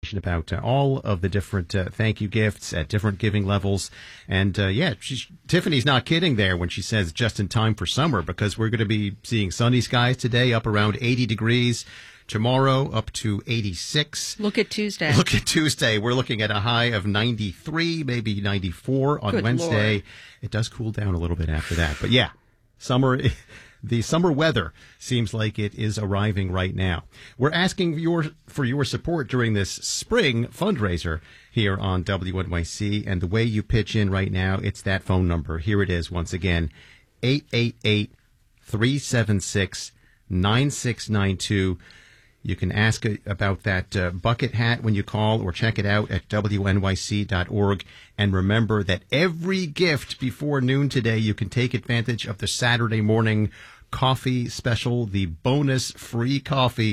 information about all of the different thank you gifts at different giving levels. And Tiffany's not kidding there when she says just in time for summer, because we're going to be seeing sunny skies today, up around 80 degrees. Tomorrow, up to 86. Look at Tuesday. We're looking at a high of 93, maybe 94 on Good Wednesday. Lord. It does cool down a little bit after that. But yeah, the summer weather seems like it is arriving right now. We're asking for your support during this spring fundraiser here on WNYC. And the way you pitch in right now, it's that phone number. Here it is once again, 888-376-9692. You can ask about that bucket hat when you call, or check it out at WNYC.org. And remember that every gift before noon today, you can take advantage of the Saturday morning coffee special, the bonus free coffee,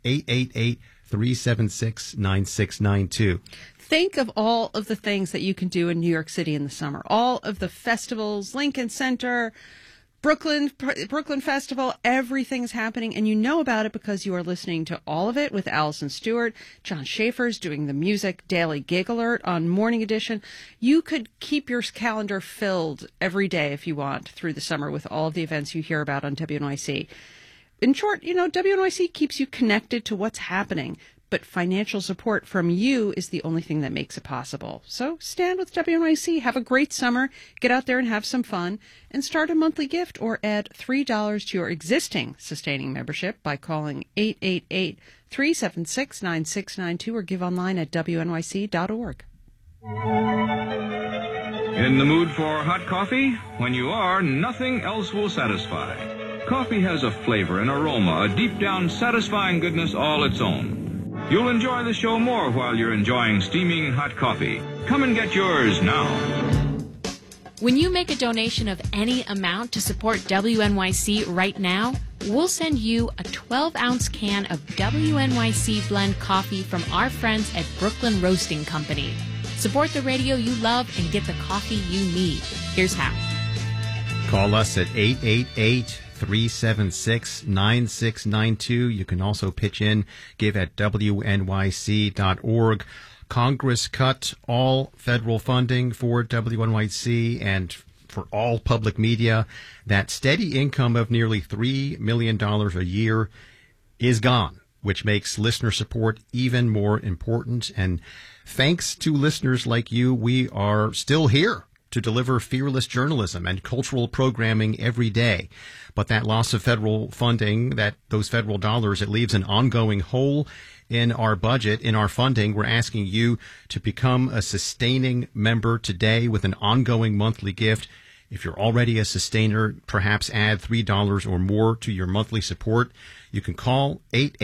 888-376-9692. Think of all of the things that you can do in New York City in the summer. All of the festivals, Lincoln Center, Brooklyn Festival, everything's happening, and you know about it because you are listening to all of it with Allison Stewart. John Schaefer's doing the music Daily Gig Alert on Morning Edition. You could keep your calendar filled every day if you want through the summer with all of the events you hear about on WNYC. In short, WNYC keeps you connected to what's happening, but financial support from you is the only thing that makes it possible. So stand with WNYC, have a great summer, get out there and have some fun, and start a monthly gift or add $3 to your existing sustaining membership by calling 888-376-9692 or give online at WNYC.org. In the mood for hot coffee? When you are, nothing else will satisfy. Coffee has a flavor, an aroma, a deep-down satisfying goodness all its own. You'll enjoy the show more while you're enjoying steaming hot coffee. Come and get yours now. When you make a donation of any amount to support WNYC right now, we'll send you a 12-ounce can of WNYC blend coffee from our friends at Brooklyn Roasting Company. Support the radio you love and get the coffee you need. Here's how. Call us at 888-376-9692. You can also pitch in, give at WNYC.org. Congress cut all federal funding for WNYC and for all public media. That steady income of nearly $3 million a year is gone, which makes listener support even more important. And thanks to listeners like you, we are still here to deliver fearless journalism and cultural programming every day. But that loss of federal funding, those federal dollars, it leaves an ongoing hole in our budget, in our funding. We're asking you to become a sustaining member today with an ongoing monthly gift. If you're already a sustainer, perhaps add $3 or more to your monthly support. You can call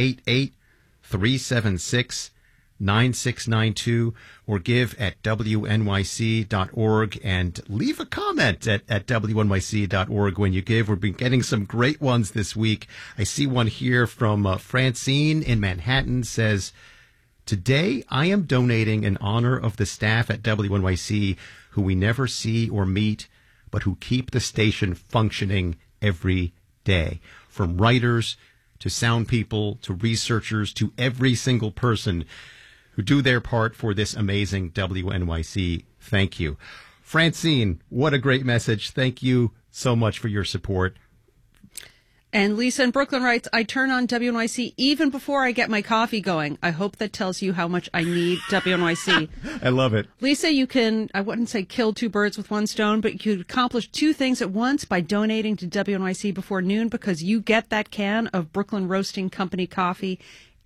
888-376-9692 or give at WNYC.org and leave a comment at WNYC.org when you give. We've been getting some great ones this week. I see one here from Francine in Manhattan, says, "Today I am donating in honor of the staff at WNYC who we never see or meet, but who keep the station functioning every day. From writers to sound people to researchers to every single person who do their part for this amazing WNYC. Thank you." Francine, what a great message. Thank you so much for your support. And Lisa in Brooklyn writes, "I turn on WNYC even before I get my coffee going. I hope that tells you how much I need WNYC. I love it. Lisa, you can, I wouldn't say kill two birds with one stone, but you could accomplish two things at once by donating to WNYC before noon, because you get that can of Brooklyn Roasting Company coffee.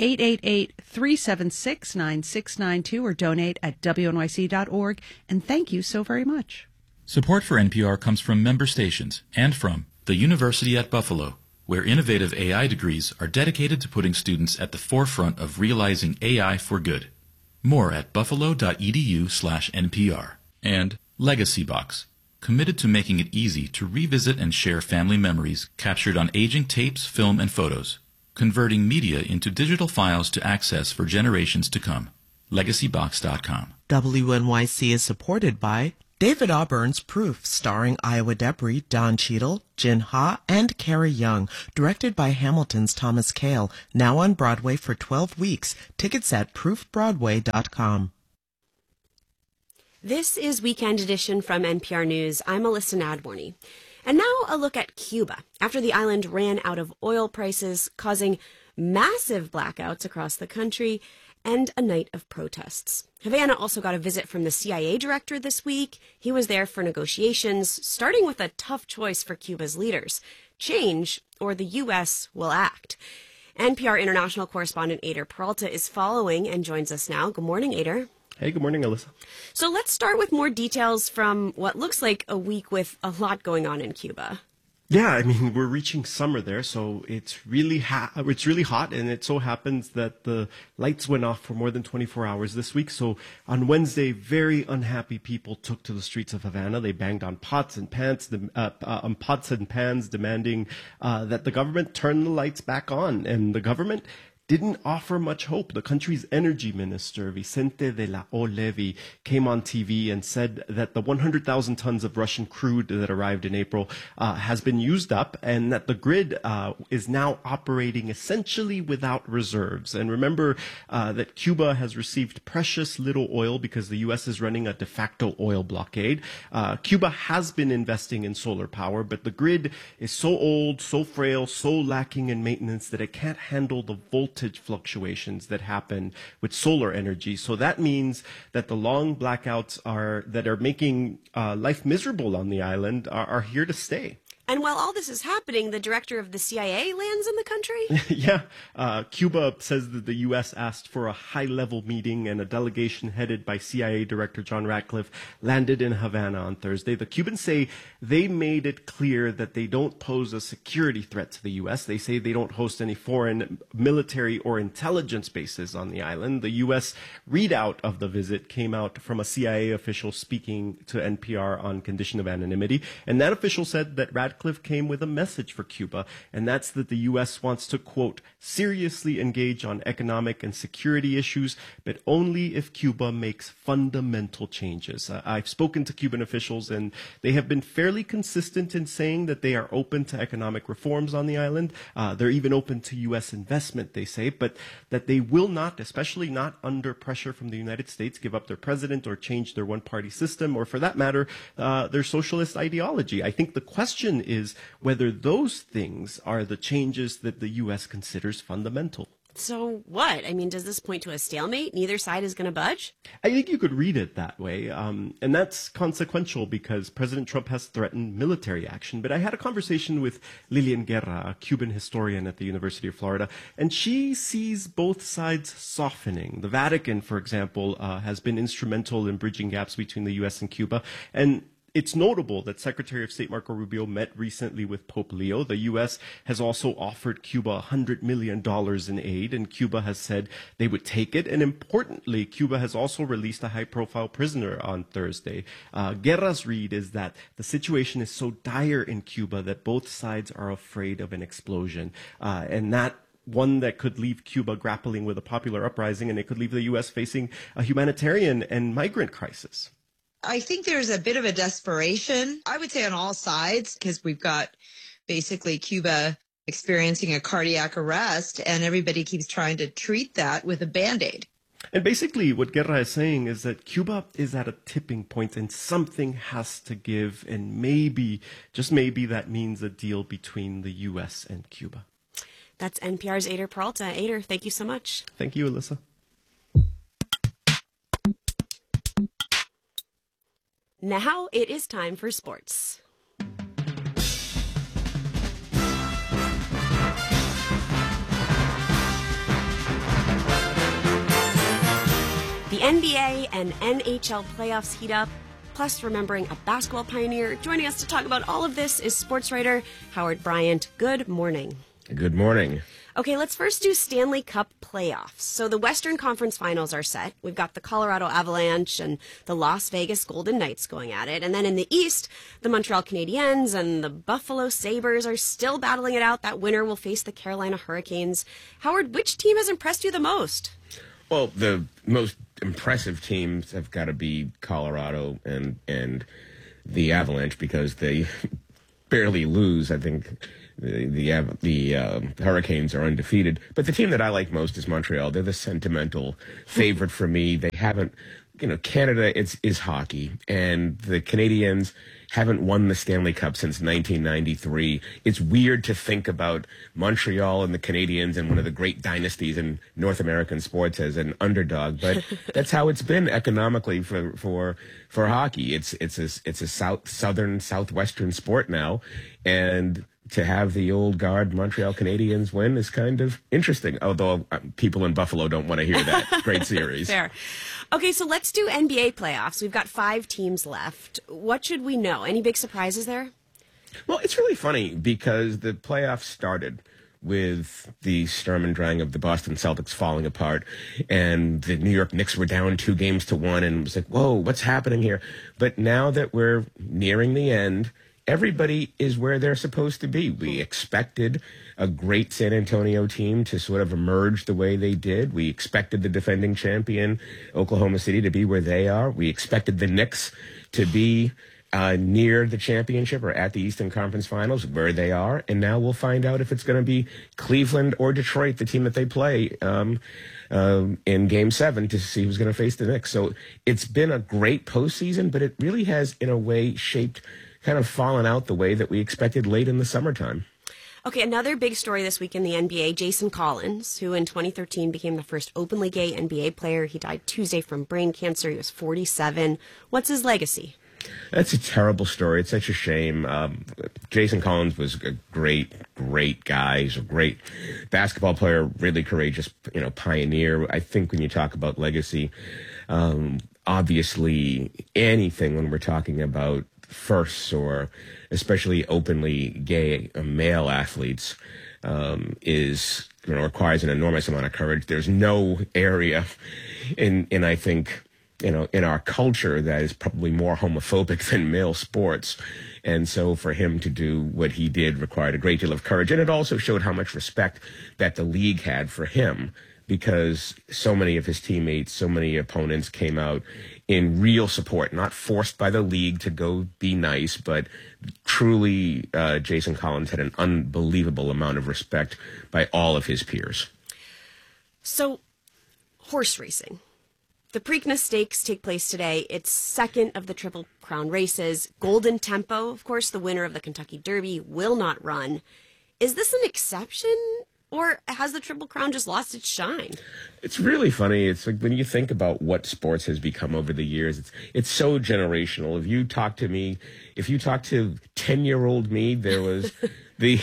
888-376-9692 or donate at WNYC.org. And thank you so very much. Support for NPR comes from member stations and from the University at Buffalo, where innovative AI degrees are dedicated to putting students at the forefront of realizing AI for good. More at buffalo.edu/NPR. And Legacy Box, committed to making it easy to revisit and share family memories captured on aging tapes, film, and photos, converting media into digital files to access for generations to come. LegacyBox.com. WNYC is supported by David Auburn's Proof, starring Iowa Debris, Don Cheadle, Jin Ha, and Carrie Young, directed by Hamilton's Thomas Kail, now on Broadway for 12 weeks. Tickets at proofbroadway.com. This is Weekend Edition from NPR News. I'm Alyssa Nadworny. And now a look at Cuba, after the island ran out of oil prices, causing massive blackouts across the country and a night of protests. Havana also got a visit from the CIA director this week. He was there for negotiations, starting with a tough choice for Cuba's leaders: change or the U.S. will act. NPR international correspondent Ader Peralta is following and joins us now. Good morning, Ader. Hey, good morning, Alyssa. So let's start with more details from what looks like a week with a lot going on in Cuba. Yeah, I mean, we're reaching summer there, so it's really hot, and it so happens that the lights went off for more than 24 hours this week. So on Wednesday, very unhappy people took to the streets of Havana. They banged on pots and pans, demanding that the government turn the lights back on, and the government didn't offer much hope. The country's energy minister, Vicente de la O Levy, came on TV and said that the 100,000 tons of Russian crude that arrived in April has been used up, and that the grid is now operating essentially without reserves. And remember that Cuba has received precious little oil because the U.S. is running a de facto oil blockade. Cuba has been investing in solar power, but the grid is so old, so frail, so lacking in maintenance that it can't handle the voltage fluctuations that happen with solar energy. So that means that the long blackouts that are making life miserable on the island are here to stay. And while all this is happening, the director of the CIA lands in the country? Yeah. Cuba says that the U.S. asked for a high-level meeting, and a delegation headed by CIA Director John Ratcliffe landed in Havana on Thursday. The Cubans say they made it clear that they don't pose a security threat to the U.S. They say they don't host any foreign military or intelligence bases on the island. The U.S. readout of the visit came out from a CIA official speaking to NPR on condition of anonymity, and that official said that Ratcliffe came with a message for Cuba, and that's that the U.S. wants to, quote, seriously engage on economic and security issues, but only if Cuba makes fundamental changes. I've spoken to Cuban officials, and they have been fairly consistent in saying that they are open to economic reforms on the island. They're even open to U.S. investment, they say, but that they will not, especially not under pressure from the United States, give up their president or change their one-party system, or for that matter, their socialist ideology. I think the question is whether those things are the changes that the U.S. considers fundamental. So what? I mean, does this point to a stalemate? Neither side is going to budge? I think you could read it that way. And that's consequential because President Trump has threatened military action. But I had a conversation with Lilian Guerra, a Cuban historian at the University of Florida, and she sees both sides softening. The Vatican, for example, has been instrumental in bridging gaps between the U.S. and Cuba. And it's notable that Secretary of State Marco Rubio met recently with Pope Leo. The U.S. has also offered Cuba $100 million in aid, and Cuba has said they would take it. And importantly, Cuba has also released a high-profile prisoner on Thursday. Guerra's read is that the situation is so dire in Cuba that both sides are afraid of an explosion, and that one that could leave Cuba grappling with a popular uprising, and it could leave the U.S. facing a humanitarian and migrant crisis. I think there's a bit of a desperation, I would say on all sides, because we've got basically Cuba experiencing a cardiac arrest, and everybody keeps trying to treat that with a Band-Aid. And basically what Guerra is saying is that Cuba is at a tipping point and something has to give, and maybe, just maybe, that means a deal between the U.S. and Cuba. That's NPR's Ader Peralta. Ader, thank you so much. Thank you, Alyssa. Now it is time for sports. The NBA and NHL playoffs heat up, plus remembering a basketball pioneer. Joining us to talk about all of this is sports writer Howard Bryant. Good morning. Good morning. Okay, let's first do Stanley Cup playoffs. So the Western Conference Finals are set. We've got the Colorado Avalanche and the Las Vegas Golden Knights going at it. And then in the East, the Montreal Canadiens and the Buffalo Sabres are still battling it out. That winner will face the Carolina Hurricanes. Howard, which team has impressed you the most? Well, the most impressive teams have got to be Colorado and the Avalanche, because they barely lose. I think the Hurricanes are undefeated. But the team that I like most is Montreal. They're the sentimental favorite for me. They haven't, Canada is hockey, and the Canadiens haven't won the Stanley Cup since 1993. It's weird to think about Montreal and the Canadiens and one of the great dynasties in North American sports as an underdog, but that's how it's been economically for hockey. It's a southwestern sport now, and to have the old guard Montreal Canadiens win is kind of interesting, although people in Buffalo don't want to hear that. Great series. Fair. Okay, so let's do NBA playoffs. We've got 5 teams left. What should we know? Any big surprises there? Well, it's really funny because the playoffs started with the Sturm and Drang of the Boston Celtics falling apart, and the New York Knicks were down 2-1, and it was like, whoa, what's happening here? But now that we're nearing the end, everybody is where they're supposed to be. We expected a great San Antonio team to sort of emerge the way they did. We expected the defending champion Oklahoma City to be where they are. We expected the Knicks to be near the championship or at the Eastern Conference Finals, where they are. And now we'll find out if it's going to be Cleveland or Detroit, the team that they play in Game 7, to see who's going to face the Knicks. So it's been a great postseason, but it really has, in a way, kind of fallen out the way that we expected late in the summertime. Okay, another big story this week in the NBA, Jason Collins, who in 2013 became the first openly gay NBA player. He died Tuesday from brain cancer. He was 47. What's his legacy? That's a terrible story. It's such a shame. Jason Collins was a great guy. He's a great basketball player, really courageous, pioneer. I think when you talk about legacy, obviously anything when we're talking about firsts, or especially openly gay male athletes, is requires an enormous amount of courage. There's no area in I think in our culture that is probably more homophobic than male sports. And so for him to do what he did required a great deal of courage. And it also showed how much respect that the league had for him, because so many of his teammates, so many opponents came out in real support, not forced by the league to go be nice, but truly Jason Collins had an unbelievable amount of respect by all of his peers. So, horse racing. The Preakness Stakes take place today. It's second of the Triple Crown races. Golden Tempo, of course, the winner of the Kentucky Derby, will not run. Is this an exception? Or has the Triple Crown just lost its shine? It's really funny. It's like when you think about what sports has become over the years, it's so generational. If you talk to 10-year-old me, there was the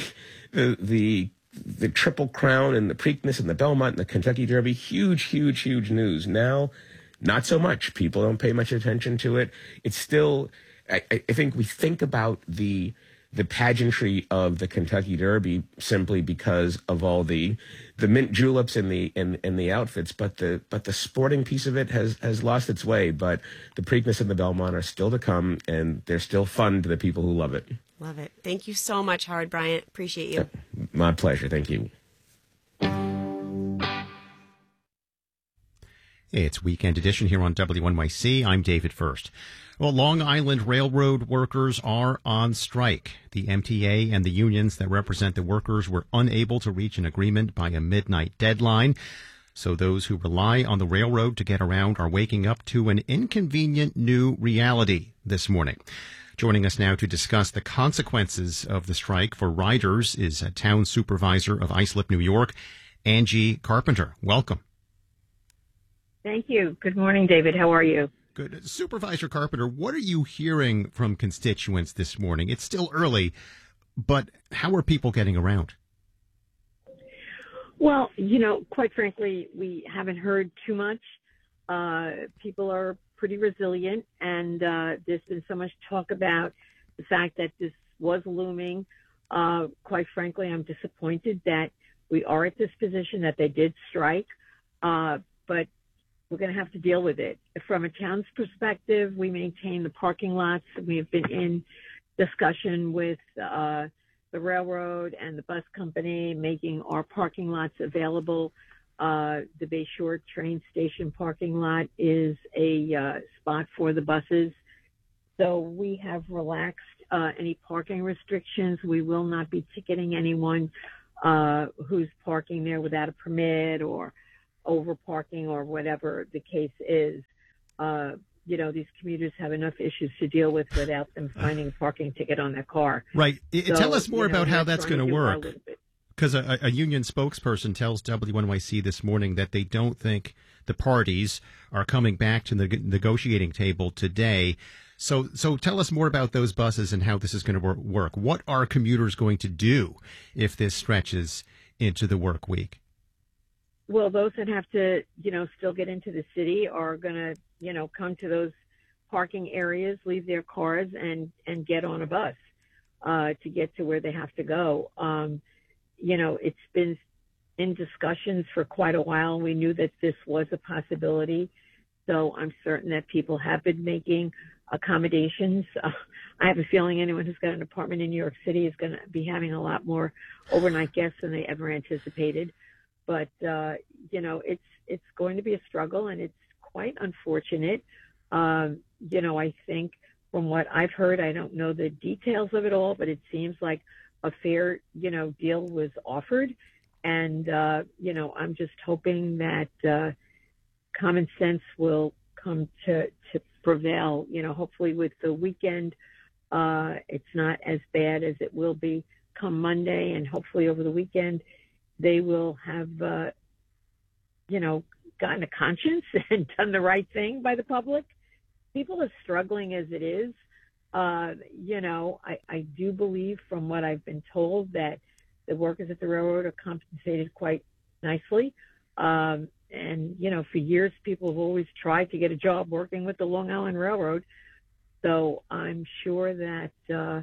Triple Crown and the Preakness and the Belmont and the Kentucky Derby, huge news. Now, not so much. People don't pay much attention to it. It's still, I think we think about the pageantry of the Kentucky Derby simply because of all the mint juleps and the outfits, but the sporting piece of it has lost its way. But the Preakness and the Belmont are still to come, and they're still fun to the people who love it. Love it. Thank you so much, Howard Bryant. Appreciate you. My pleasure. Thank you. It's Weekend Edition here on WNYC. I'm David First. Well, Long Island Railroad workers are on strike. The MTA and the unions that represent the workers were unable to reach an agreement by a midnight deadline. So those who rely on the railroad to get around are waking up to an inconvenient new reality this morning. Joining us now to discuss the consequences of the strike for riders is a town supervisor of Islip, New York, Angie Carpenter. Welcome. Thank you. Good morning, David. How are you? Good. Supervisor Carpenter, what are you hearing from constituents this morning? It's still early, but how are people getting around? Well, quite frankly, we haven't heard too much. People are pretty resilient, and there's been so much talk about the fact that this was looming. Quite frankly, I'm disappointed that we are at this position, that they did strike, but we're going to have to deal with it. From a town's perspective, we maintain the parking lots. We have been in discussion with the railroad and the bus company, making our parking lots available The Bayshore train station parking lot is a spot for the buses. So we have relaxed any parking restrictions. We will not be ticketing anyone who's parking there without a permit or over parking or whatever the case is. These commuters have enough issues to deal with without them finding a parking ticket on their car. Right. Tell us more about how that's going to work. Because a a union spokesperson tells WNYC this morning that they don't think the parties are coming back to the negotiating table today. So tell us more about those buses and how this is going to work. What are commuters going to do if this stretches into the work week? Well, those that have to, still get into the city are going to, come to those parking areas, leave their cars and get on a bus to get to where they have to go. It's been in discussions for quite a while. We knew that this was a possibility. So I'm certain that people have been making accommodations. I have a feeling anyone who's got an apartment in New York City is going to be having a lot more overnight guests than they ever anticipated. But, it's going to be a struggle, and it's quite unfortunate. I think from what I've heard, I don't know the details of it all, but it seems like a fair, deal was offered. And, I'm just hoping that common sense will come to prevail. Hopefully with the weekend, it's not as bad as it will be come Monday. And hopefully over the weekend, they will have, gotten a conscience and done the right thing by the public. People are struggling as it is. I do believe from what I've been told that the workers at the railroad are compensated quite nicely. And, for years, people have always tried to get a job working with the Long Island Railroad. So I'm sure that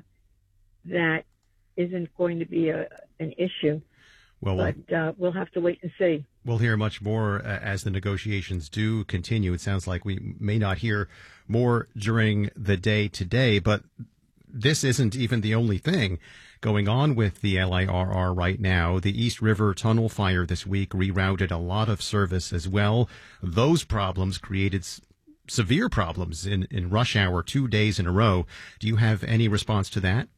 that isn't going to be an issue. But we'll have to wait and see. We'll hear much more as the negotiations do continue. It sounds like we may not hear more during the day today, but this isn't even the only thing going on with the LIRR right now. The East River Tunnel fire this week rerouted a lot of service as well. Those problems created severe problems in rush hour 2 days in a row. Do you have any response to that?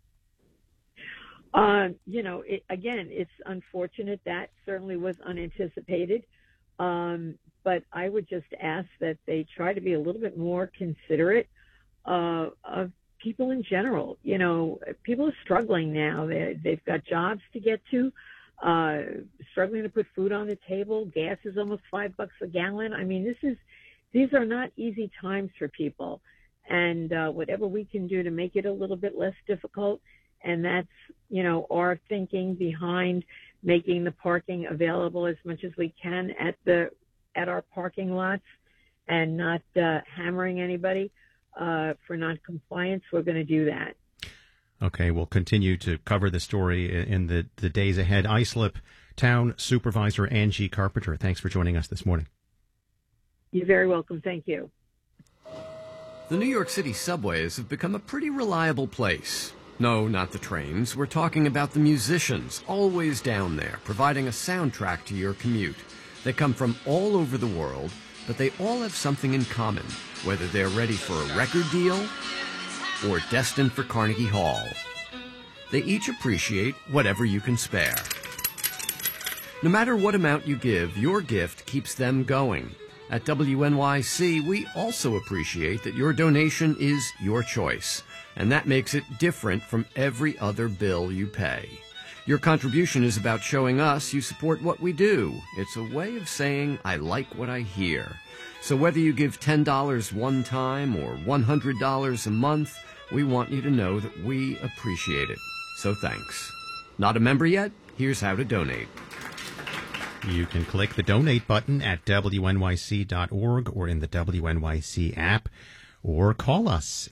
It's unfortunate. That certainly was unanticipated. But I would just ask that they try to be a little bit more considerate of people in general. People are struggling now. They've got jobs to get to, struggling to put food on the table. Gas is almost $5 a gallon. I mean, these are not easy times for people. And whatever we can do to make it a little bit less difficult. And that's, our thinking behind making the parking available as much as we can at our parking lots and not hammering anybody for non-compliance. We're going to do that. Okay, we'll continue to cover the story in the days ahead. Islip Town Supervisor Angie Carpenter, thanks for joining us this morning. You're very welcome. Thank you. The New York City subways have become a pretty reliable place. No, not the trains. We're talking about the musicians, always down there, providing a soundtrack to your commute. They come from all over the world, but they all have something in common, whether they're ready for a record deal or destined for Carnegie Hall. They each appreciate whatever you can spare. No matter what amount you give, your gift keeps them going. At WNYC, we also appreciate that your donation is your choice, and that makes it different from every other bill you pay. Your contribution is about showing us you support what we do. It's a way of saying, I like what I hear. So whether you give $10 one time or $100 a month, we want you to know that we appreciate it. So thanks. Not a member yet? Here's how to donate. You can click the donate button at WNYC.org or in the WNYC app, or call us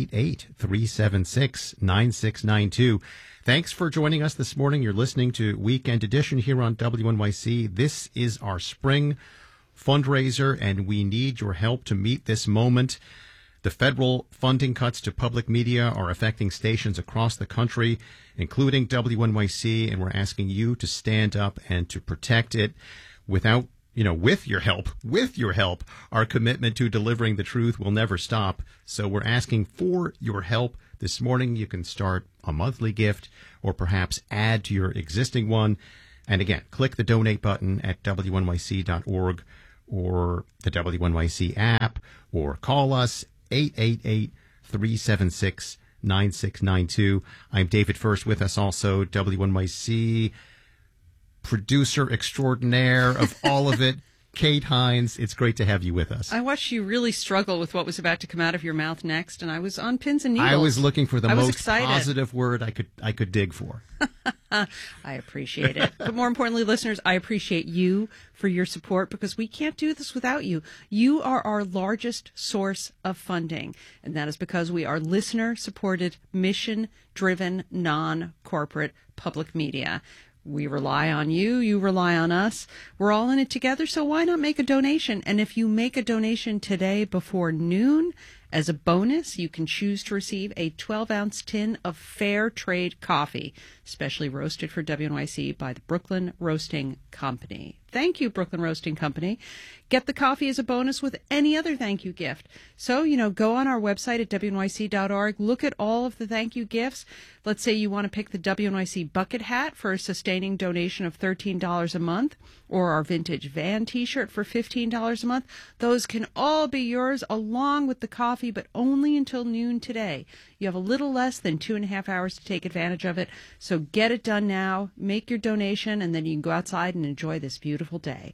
888-376-9692. Thanks for joining us this morning. You're listening to Weekend Edition here on WNYC. This is our spring fundraiser, and we need your help to meet this moment. The federal funding cuts to public media are affecting stations across the country, including WNYC, and we're asking you to stand up and to protect it. without, with your help, our commitment to delivering the truth will never stop. So we're asking for your help this morning. You can start a monthly gift or perhaps add to your existing one. And again, click the donate button at WNYC.org or the WNYC app, or call us 888-376-9692. I'm David First. With us also WNYC producer extraordinaire of all of it, Kate Hines. It's great to have you with us. I watched you really struggle with what was about to come out of your mouth next, and I was on pins and needles. I was looking for the most excited. Positive word I could dig for. I appreciate it. But more importantly, listeners, I appreciate you for your support, because we can't do this without you. You are our largest source of funding, and that is because we are listener-supported, mission-driven, non-corporate public media. We rely on you. You rely on us. We're all in it together, so why not make a donation? And if you make a donation today before noon, as a bonus, you can choose to receive a 12-ounce tin of Fair Trade coffee, specially roasted for WNYC by the Brooklyn Roasting Company. Thank you, Brooklyn Roasting Company. Get the coffee as a bonus with any other thank you gift. So, go on our website at WNYC.org. Look at all of the thank you gifts. Let's say you want to pick the WNYC bucket hat for a sustaining donation of $13 a month, or our vintage van t-shirt for $15 a month. Those can all be yours along with the coffee, but only until noon today. You have a little less than 2.5 hours to take advantage of it. So get it done now. Make your donation, and then you can go outside and enjoy this beautiful day.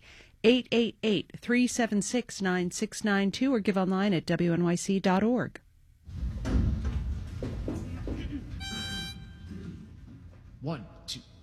888-376-9692 or give online at WNYC.org. One, two.